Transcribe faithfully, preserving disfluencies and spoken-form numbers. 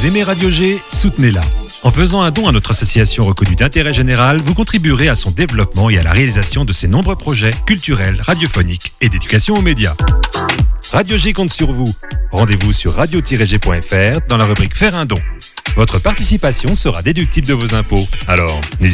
Vous aimez Radio G? Soutenez-la. En faisant un don à notre association reconnue d'intérêt général, vous contribuerez à son développement et à la réalisation de ses nombreux projets culturels, radiophoniques et d'éducation aux médias. Radio G compte sur vous. Rendez-vous sur radio tiret g point f r dans la rubrique Faire un don. Votre participation sera déductible de vos impôts. Alors, n'hésitez